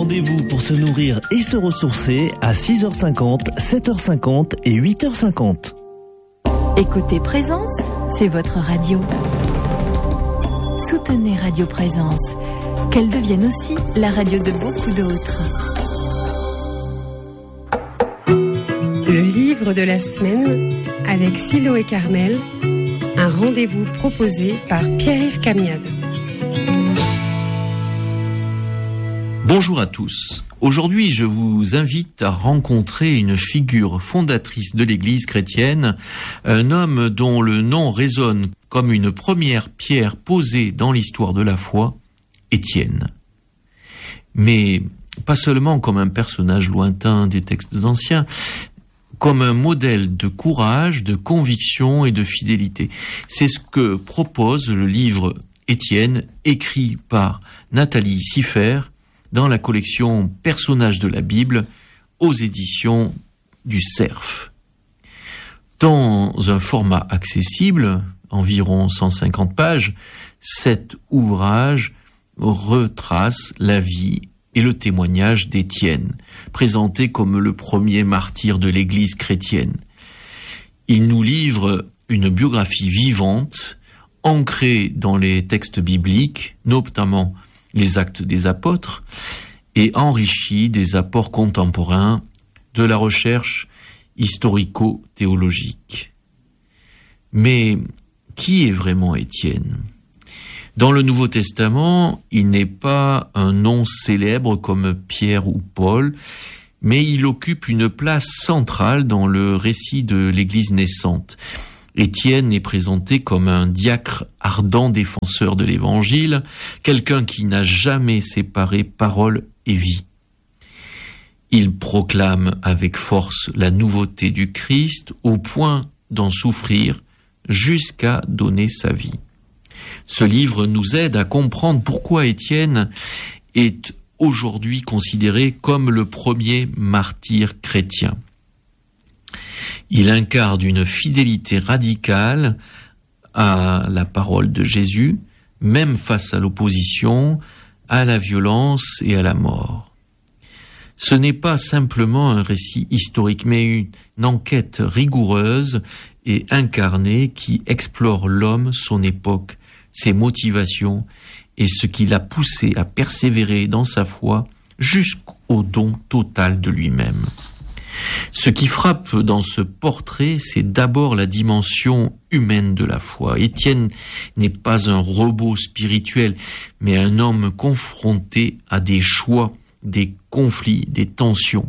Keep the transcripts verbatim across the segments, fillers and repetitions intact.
Rendez-vous pour se nourrir et se ressourcer à six heures cinquante, sept heures cinquante et huit heures cinquante. Écoutez Présence, c'est votre radio. Soutenez Radio Présence, qu'elle devienne aussi la radio de beaucoup d'autres. Le livre de la semaine avec Silo et Carmel, un rendez-vous proposé par Pierre-Yves Camiade. Bonjour à tous. Aujourd'hui, je vous invite à rencontrer une figure fondatrice de l'Église chrétienne, un homme dont le nom résonne comme une première pierre posée dans l'histoire de la foi, Étienne. Mais pas seulement comme un personnage lointain des textes anciens, comme un modèle de courage, de conviction et de fidélité. C'est ce que propose le livre Étienne, écrit par Nathalie Siffer, dans la collection Personnages de la Bible, aux éditions du Cerf. Dans un format accessible, environ cent cinquante pages, cet ouvrage retrace la vie et le témoignage d'Étienne, présenté comme le premier martyr de l'Église chrétienne. Il nous livre une biographie vivante, ancrée dans les textes bibliques, notamment les Actes des Apôtres, et enrichie des apports contemporains de la recherche historico-théologique. Mais qui est vraiment Étienne ? Dans le Nouveau Testament, il n'est pas un nom célèbre comme Pierre ou Paul, mais il occupe une place centrale dans le récit de l'Église naissante. Étienne est présenté comme un diacre ardent défenseur de l'Évangile, quelqu'un qui n'a jamais séparé parole et vie. Il proclame avec force la nouveauté du Christ au point d'en souffrir jusqu'à donner sa vie. Ce livre nous aide à comprendre pourquoi Étienne est aujourd'hui considéré comme le premier martyr chrétien. Il incarne une fidélité radicale à la parole de Jésus, même face à l'opposition, à la violence et à la mort. Ce n'est pas simplement un récit historique, mais une enquête rigoureuse et incarnée qui explore l'homme, son époque, ses motivations et ce qui l'a poussé à persévérer dans sa foi jusqu'au don total de lui-même. Ce qui frappe dans ce portrait, c'est d'abord la dimension humaine de la foi. Étienne n'est pas un robot spirituel, mais un homme confronté à des choix, des conflits, des tensions.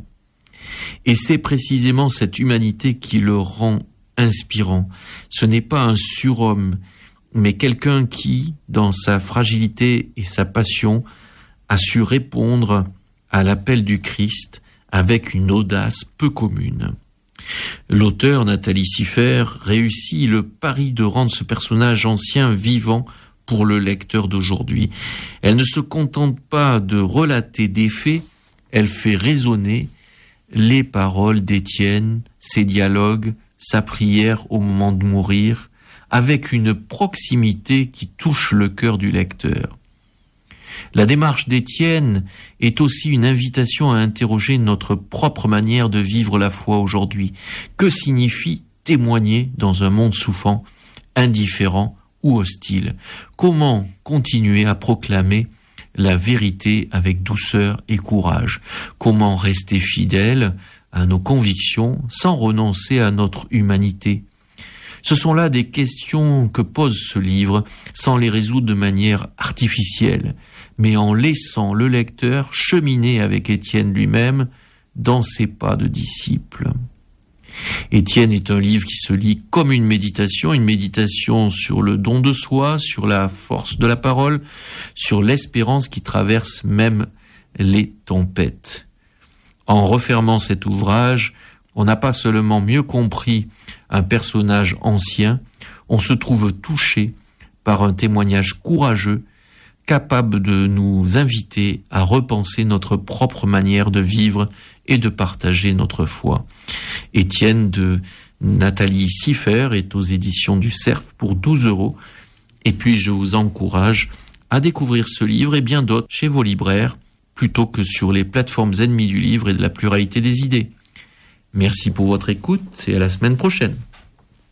Et c'est précisément cette humanité qui le rend inspirant. Ce n'est pas un surhomme, mais quelqu'un qui, dans sa fragilité et sa passion, a su répondre à l'appel du Christ avec une audace peu commune. L'auteur, Nathalie Siffer, réussit le pari de rendre ce personnage ancien vivant pour le lecteur d'aujourd'hui. Elle ne se contente pas de relater des faits, elle fait résonner les paroles d'Étienne, ses dialogues, sa prière au moment de mourir, avec une proximité qui touche le cœur du lecteur. La démarche d'Étienne est aussi une invitation à interroger notre propre manière de vivre la foi aujourd'hui. Que signifie témoigner dans un monde souffrant, indifférent ou hostile ? Comment continuer à proclamer la vérité avec douceur et courage ? Comment rester fidèle à nos convictions sans renoncer à notre humanité ? Ce sont là des questions que pose ce livre, sans les résoudre de manière artificielle, mais en laissant le lecteur cheminer avec Étienne lui-même dans ses pas de disciple. Étienne est un livre qui se lit comme une méditation, une méditation sur le don de soi, sur la force de la parole, sur l'espérance qui traverse même les tempêtes. En refermant cet ouvrage, on n'a pas seulement mieux compris un personnage ancien, on se trouve touché par un témoignage courageux, capable de nous inviter à repenser notre propre manière de vivre et de partager notre foi. Étienne de Nathalie Siffer est aux éditions du Cerf pour douze euros. Et puis je vous encourage à découvrir ce livre et bien d'autres chez vos libraires plutôt que sur les plateformes ennemies du livre et de la pluralité des idées. Merci pour votre écoute et à la semaine prochaine.